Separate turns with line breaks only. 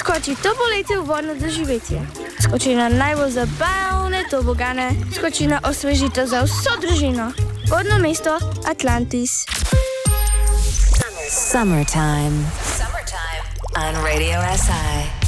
Skoči to poletje v vodno doživetje. Skoči na najbolj zabavne tobogane. Skoči na osvežitev za vso družino. Vodno mesto Atlantis.
Summertime on Radio SI.